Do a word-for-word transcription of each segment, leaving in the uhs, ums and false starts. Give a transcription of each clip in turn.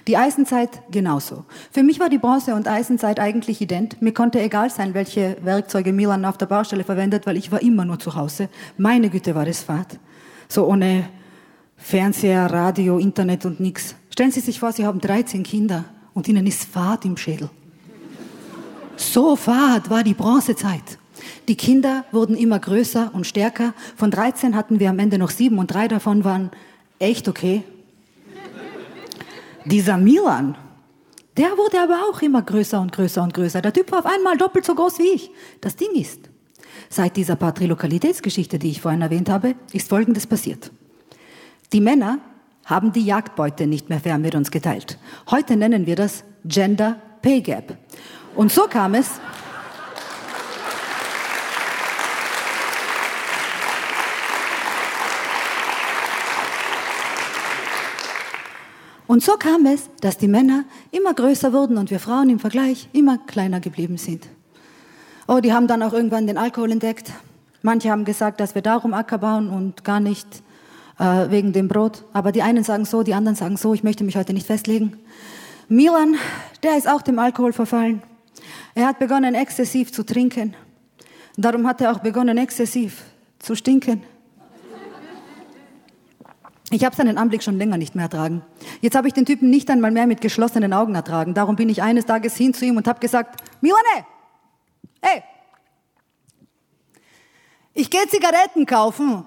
Die Eisenzeit genauso. Für mich war die Bronze- und Eisenzeit eigentlich ident. Mir konnte egal sein, welche Werkzeuge Milan auf der Baustelle verwendet, weil ich war immer nur zu Hause. Meine Güte, war das Fahrt. So ohne Fernseher, Radio, Internet und nix. Stellen Sie sich vor, Sie haben dreizehn Kinder und Ihnen ist Fahrt im Schädel. So fad war die Bronzezeit. Die Kinder wurden immer größer und stärker. Von dreizehn hatten wir am Ende noch sieben und drei davon waren echt okay. Dieser Milan, der wurde aber auch immer größer und größer und größer. Der Typ war auf einmal doppelt so groß wie ich. Das Ding ist, seit dieser Patrilokalitätsgeschichte, die ich vorhin erwähnt habe, ist Folgendes passiert. Die Männer haben die Jagdbeute nicht mehr fair mit uns geteilt. Heute nennen wir das Gender Pay Gap. Und so kam es, und so kam es, dass die Männer immer größer wurden und wir Frauen im Vergleich immer kleiner geblieben sind. Oh, die haben dann auch irgendwann den Alkohol entdeckt. Manche haben gesagt, dass wir darum Acker bauen und gar nicht äh, wegen dem Brot. Aber die einen sagen so, die anderen sagen so. Ich möchte mich heute nicht festlegen. Milan, der ist auch dem Alkohol verfallen. Er hat begonnen, exzessiv zu trinken. Darum hat er auch begonnen, exzessiv zu stinken. Ich habe seinen Anblick schon länger nicht mehr ertragen. Jetzt habe ich den Typen nicht einmal mehr mit geschlossenen Augen ertragen. Darum bin ich eines Tages hin zu ihm und habe gesagt, Milane, hey, ich gehe Zigaretten kaufen.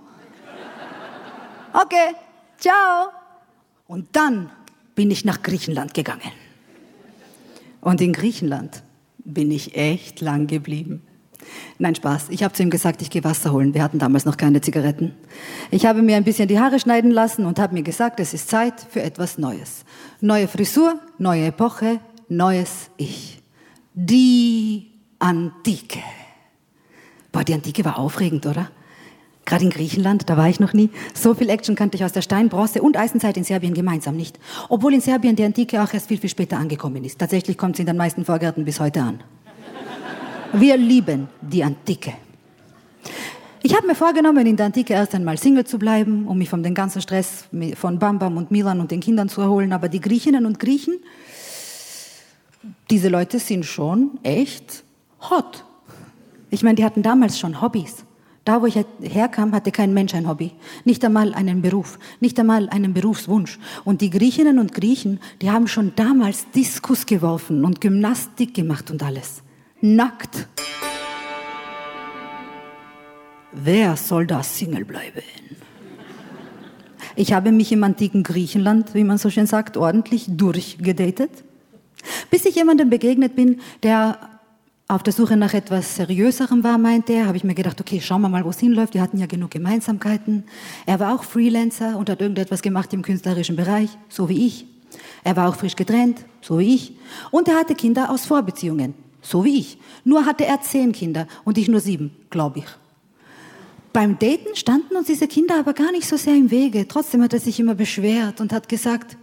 Okay, ciao. Und dann bin ich nach Griechenland gegangen. Und in Griechenland bin ich echt lang geblieben. Nein, Spaß. Ich habe zu ihm gesagt, ich gehe Wasser holen. Wir hatten damals noch keine Zigaretten. Ich habe mir ein bisschen die Haare schneiden lassen und habe mir gesagt, es ist Zeit für etwas Neues. Neue Frisur, neue Epoche, neues Ich. Die Antike. Boah, die Antike war aufregend, oder? Gerade in Griechenland, da war ich noch nie. So viel Action kannte ich aus der Stein-, Bronze- und Eisenzeit in Serbien gemeinsam nicht. Obwohl in Serbien die Antike auch erst viel, viel später angekommen ist. Tatsächlich kommt sie in den meisten Vorgärten bis heute an. Wir lieben die Antike. Ich habe mir vorgenommen, in der Antike erst einmal Single zu bleiben, um mich von dem ganzen Stress von Bam Bam und Milan und den Kindern zu erholen. Aber die Griechinnen und Griechen, diese Leute sind schon echt hot. Ich meine, die hatten damals schon Hobbys. Da, wo ich herkam, hatte kein Mensch ein Hobby. Nicht einmal einen Beruf, nicht einmal einen Berufswunsch. Und die Griechinnen und Griechen, die haben schon damals Diskus geworfen und Gymnastik gemacht und alles. Nackt. Wer soll da Single bleiben? Ich habe mich im antiken Griechenland, wie man so schön sagt, ordentlich durchgedatet, bis ich jemandem begegnet bin, der auf der Suche nach etwas Seriöserem war, meinte er, habe ich mir gedacht, okay, schauen wir mal, wo es hinläuft. Wir hatten ja genug Gemeinsamkeiten. Er war auch Freelancer und hat irgendetwas gemacht im künstlerischen Bereich, so wie ich. Er war auch frisch getrennt, so wie ich. Und er hatte Kinder aus Vorbeziehungen, so wie ich. Nur hatte er zehn Kinder und ich nur sieben, glaube ich. Beim Daten standen uns diese Kinder aber gar nicht so sehr im Wege. Trotzdem hat er sich immer beschwert und hat gesagt,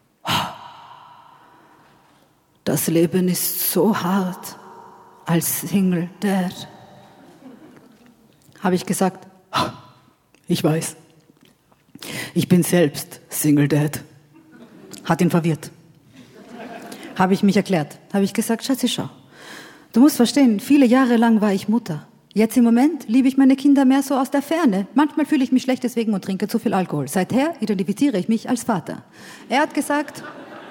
das Leben ist so hart als Single Dad. Habe ich gesagt, ich weiß, ich bin selbst Single Dad. Hat ihn verwirrt. Habe ich mich erklärt. Habe ich gesagt, Schatzi, schau. Du musst verstehen, viele Jahre lang war ich Mutter. Jetzt im Moment liebe ich meine Kinder mehr so aus der Ferne. Manchmal fühle ich mich schlecht deswegen und trinke zu viel Alkohol. Seither identifiziere ich mich als Vater. Er hat gesagt,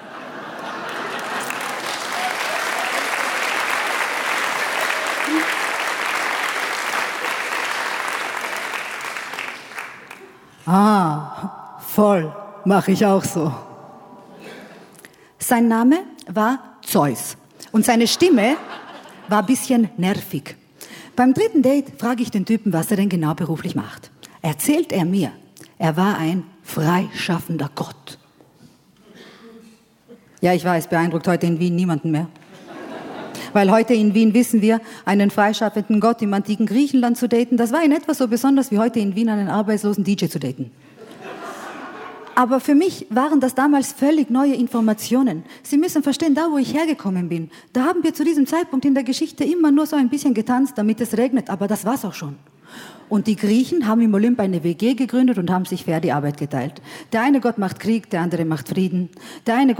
ah, voll, mache ich auch so. Sein Name war Zeus und seine Stimme war ein bisschen nervig. Beim dritten Date frage ich den Typen, was er denn genau beruflich macht. Erzählt er mir, er war ein freischaffender Gott. Ja, ich weiß, beeindruckt heute in Wien niemanden mehr. Weil heute in Wien wissen wir, einen freischaffenden Gott im antiken Griechenland zu daten, das war in etwa so besonders wie heute in Wien einen arbeitslosen D J zu daten. Aber für mich waren das damals völlig neue Informationen. Sie müssen verstehen, da wo ich hergekommen bin, da haben wir zu diesem Zeitpunkt in der Geschichte immer nur so ein bisschen getanzt, damit es regnet, aber das war's auch schon. Und die Griechen haben im Olymp eine W G gegründet und haben sich fair die Arbeit geteilt. Der eine Gott macht Krieg, der andere macht Frieden. Der eine